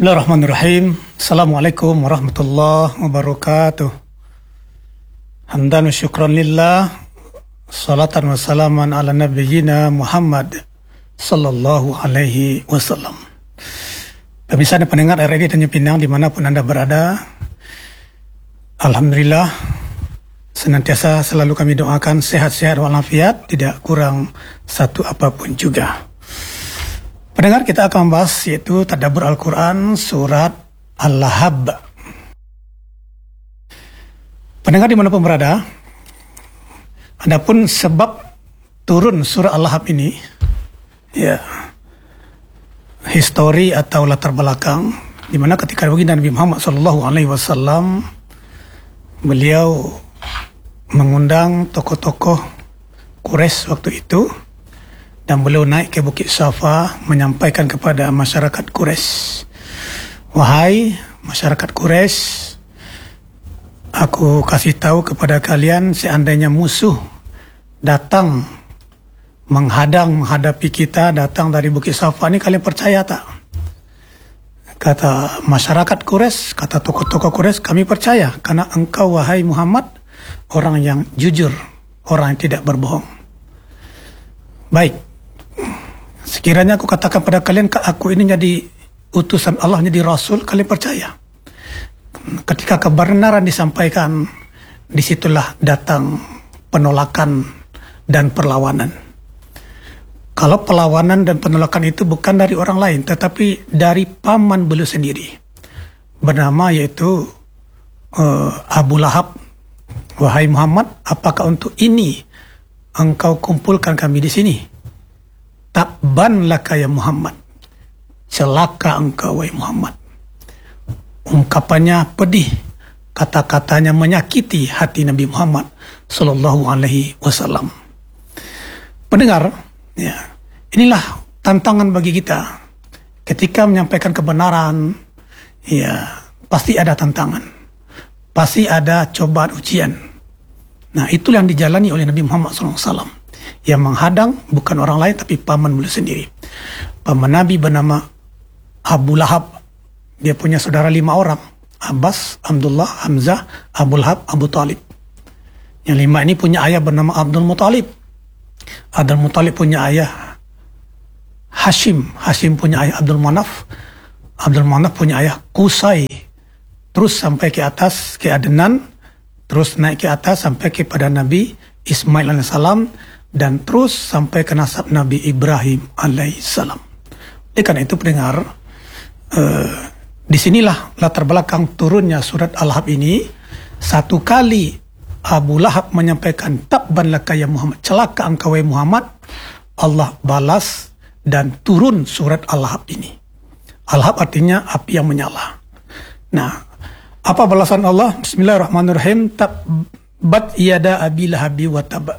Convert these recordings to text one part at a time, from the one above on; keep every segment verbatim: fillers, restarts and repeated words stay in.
Bismillahirrahmanirrahim. Assalamualaikum warahmatullahi wabarakatuh. Hamdan wa syukran lillah. Salatan wa salaman ala nabiyyina Muhammad sallallahu alaihi wasallam. Pemirsa dan pendengar R R I Tanjung Pinang dimanapun Anda berada, Alhamdulillah senantiasa selalu kami doakan sehat-sehat walafiat, tidak kurang satu apapun juga. Pendengar, kita akan membahas yaitu tadabbur Al-Quran surat Al-Lahab. Pendengar dimanapun berada, adapun sebab turun surah Al-Lahab ini, ya, histori atau latar belakang, di mana ketika baginda Nabi Muhammad Sallallahu Alaihi Wasallam beliau mengundang tokoh-tokoh Quraisy waktu itu, dan beliau naik ke Bukit Safa menyampaikan kepada masyarakat Quraisy, wahai masyarakat Quraisy, aku kasih tahu kepada kalian, seandainya musuh datang menghadang menghadapi kita, datang dari Bukit Safa ini, kalian percaya tak? Kata masyarakat Quraisy, kata tokoh-tokoh Quraisy, kami percaya, karena engkau wahai Muhammad orang yang jujur, orang yang tidak berbohong. Baik, sekiranya aku katakan pada kalian, aku ini jadi utusan Allah, jadi Rasul, kalian percaya. Ketika kebenaran disampaikan, disitulah datang penolakan dan perlawanan. Kalau perlawanan dan penolakan itu bukan dari orang lain, tetapi dari paman beliau sendiri, bernama yaitu uh, Abu Lahab. Wahai Muhammad, apakah untuk ini engkau kumpulkan kami di sini? Tabban laka ya Muhammad, celaka engkau wahai Muhammad. Ungkapannya pedih, kata-katanya menyakiti hati Nabi Muhammad Sallallahu Alaihi Wasallam. Pendengar, ya, inilah tantangan bagi kita ketika menyampaikan kebenaran. Ya, pasti ada tantangan, pasti ada cobaan ujian. Nah, itulah yang dijalani oleh Nabi Muhammad Sallallahu Alaihi Wasallam. Yang menghadang bukan orang lain tapi paman beliau sendiri. Paman Nabi bernama Abu Lahab. Dia punya saudara lima orang, Abbas, Abdullah, Hamzah, Abu Lahab, Abu Talib. Yang lima ini punya ayah bernama Abdul Muttalib. Abdul Muttalib punya ayah Hashim. Hashim punya ayah Abdul Manaf. Abdul Manaf punya ayah Qusay. Terus sampai ke atas ke Adnan. Terus naik ke atas sampai kepada Nabi Ismail alaihissalam, dan terus sampai ke nasab Nabi Ibrahim alaihissalam. Oleh karena itu pendengar, uh, disinilah latar belakang turunnya surat Al-Lahab ini. Satu kali Abu Lahab menyampaikan tabban laka ya Muhammad, celaka engkau wahai Muhammad, Allah balas dan turun surat Al-Lahab ini. Al-Lahab artinya api yang menyala. Nah, apa balasan Allah? Bismillahirrahmanirrahim. Tabbat yada abi lahabi wa tab.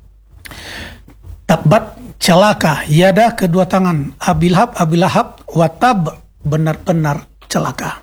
Tabbat, celaka, yada kedua tangan, abi lahab, abi lahab, wa tab, benar-benar celaka.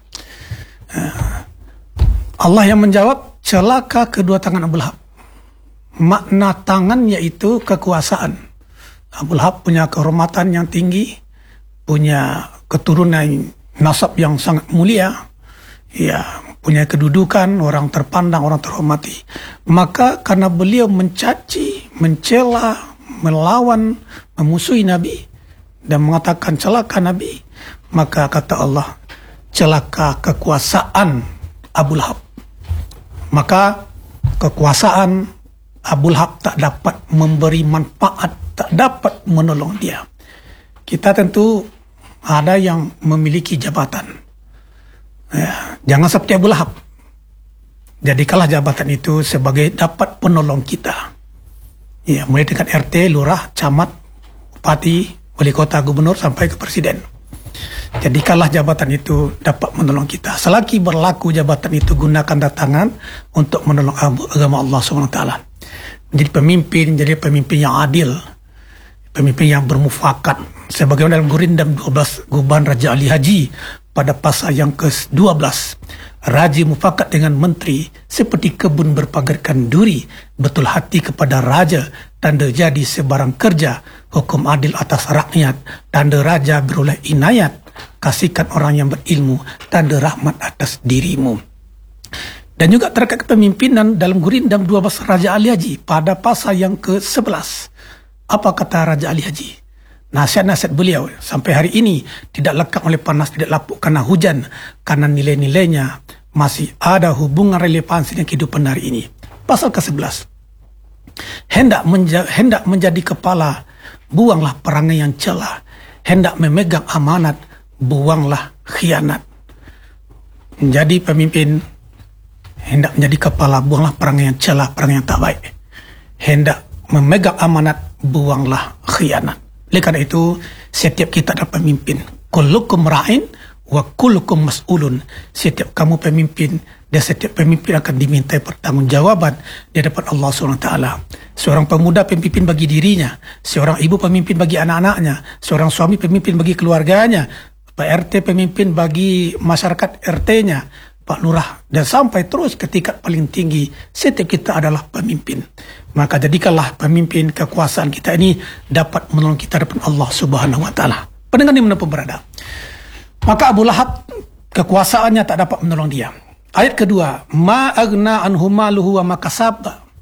Allah yang menjawab, celaka kedua tangan Abu Lahab. Makna tangan yaitu kekuasaan. Abu Lahab punya kehormatan yang tinggi, punya keturunan nasab yang sangat mulia, ya, punya kedudukan, orang terpandang, orang terhormati. Maka karena beliau mencaci, mencela, melawan, memusuhi Nabi dan mengatakan celaka Nabi, maka kata Allah, celaka kekuasaan Abu Lahab. Maka kekuasaan Abu Lahab tak dapat memberi manfaat, tak dapat menolong dia. Kita tentu ada yang memiliki jabatan. Ya, jangan seperti Abu Lahab. Jadikanlah jabatan itu sebagai dapat penolong kita. Ya, mulai dengan R T, lurah, camat, bupati, wali kota, gubernur, sampai ke presiden. Jadikanlah jabatan itu dapat menolong kita. Selagi berlaku jabatan itu, gunakan datangan untuk menolong agama Allah subhanahu wa taala. Menjadi pemimpin, jadi pemimpin yang adil, pemimpin yang bermufakat. Sebagaimana dalam Gurindam dua belas Guban Raja Ali Haji pada pasal yang ke dua belas, raja mufakat dengan menteri seperti kebun berpagarkan duri, betul hati kepada raja, tanda jadi sebarang kerja, hukum adil atas rakyat, tanda raja beroleh inayat, kasihkan orang yang berilmu, tanda rahmat atas dirimu. Dan juga terkait kepemimpinan dalam Gurindam dua belas Raja Ali Haji pada pasal yang ke sebelas. Apa kata Raja Ali Haji? Nasihat-nasihat beliau sampai hari ini tidak lekang oleh panas, tidak lapuk karena hujan, karena nilai-nilainya masih ada hubungan relevansi dengan kehidupan hari ini. Pasal ke sebelas. Hendak, menja hendak menjadi kepala, buanglah perangai yang celah. Hendak memegang amanat, buanglah khianat. Menjadi pemimpin, hendak menjadi kepala, buanglah perangai yang celah, perangai yang tak baik. Hendak memegang amanat, buanglah khianat. Oleh karena itu, setiap kita adalah pemimpin. Kullukum ra'in wa kullukum mas'ulun. Setiap kamu pemimpin, dan setiap pemimpin akan dimintai pertanggungjawaban di hadapan Allah subhanahu wa taala. Seorang pemuda pemimpin bagi dirinya, seorang ibu pemimpin bagi anak-anaknya, seorang suami pemimpin bagi keluarganya, Pak R T pemimpin bagi masyarakat R T-nya, Pak Lurah, dan sampai terus ke tingkat paling tinggi, setiap kita adalah pemimpin. Maka jadikanlah pemimpin, kekuasaan kita ini dapat menolong kita depan Allah subhanahu wa ta'ala. Pendengar dimanapun berada. Maka Abu Lahab, kekuasaannya tak dapat menolong dia. Ayat kedua, ma agna anhu maluhu wa makasab.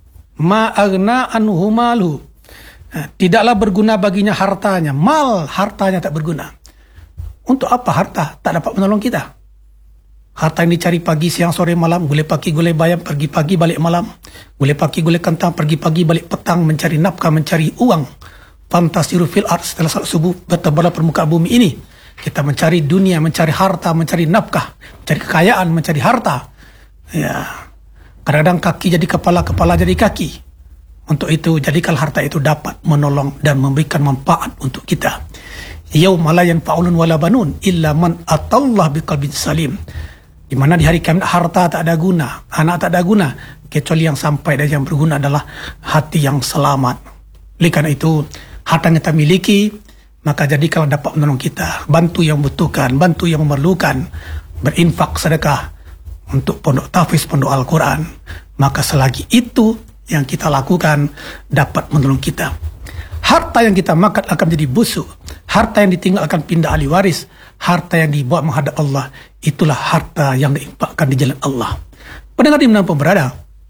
Ma agna anhu maluhu. Tidaklah berguna baginya hartanya. Mal, hartanya tak berguna. Untuk apa harta tak dapat menolong kita? Harta yang dicari pagi, siang, sore, malam, gulai pagi, gulai bayam, pergi pagi, balik malam, gulai pagi, gulai kentang, pergi pagi, balik petang, mencari nafkah, mencari uang. Fantasiru fil ard, setelah salat subuh, bertebaran permukaan bumi ini. Kita mencari dunia, mencari harta, mencari nafkah, mencari kekayaan, mencari harta. Ya, kadang-kadang kaki jadi kepala, kepala jadi kaki. Untuk itu, jadikan harta itu dapat menolong dan memberikan manfaat untuk kita. Yauma la yanfa'un wala banun illa man atallah biqalbin salim. Di mana di hari kiamat harta tak ada guna, anak tak ada guna, kecuali yang sampai dan yang berguna adalah hati yang selamat. Oleh karena itu, harta yang kita miliki, maka jadikan dapat menolong kita, bantu yang membutuhkan, bantu yang memerlukan, berinfak sedekah untuk pondok tahfiz, pondok Al-Quran. Maka selagi itu yang kita lakukan dapat menolong kita. Harta yang kita makan akan menjadi busuk. Harta yang ditinggal akan pindah ahli waris. Harta yang dibawa menghadap Allah, itulah harta yang diinfakkan di jalan Allah. Pendengar dimanapun berada,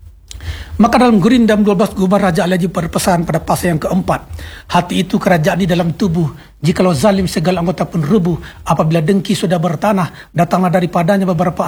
maka dalam Gurindam dua belas Gubar Raja Ali Haji berpesan pada pasal yang keempat, hati itu kerajaan di dalam tubuh. Jikalau zalim segala anggota pun rubuh. Apabila dengki sudah bertanah, datanglah daripadanya beberapa